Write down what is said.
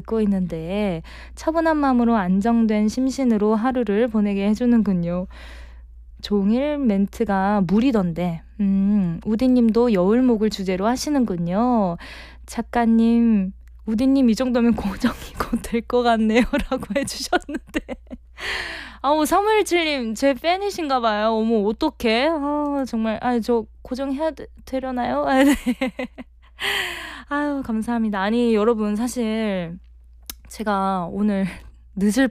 듣고 있는데 차분한 마음으로 안정된 심신으로 하루를 보내게 해주는군요. 종일 멘트가 물이던데, 우디님도 여울목을 주제로 하시는군요. 작가님, 우디님 이 정도면 고정이 곧 될 것 같네요. 라고 해주셨는데. 아우, 317님, 제 팬이신가 봐요. 어머, 어떡해. 아, 정말, 저 고정해야 되려나요? 아, 네. 아유, 감사합니다. 아니, 여러분, 사실, 제가 오늘 늦을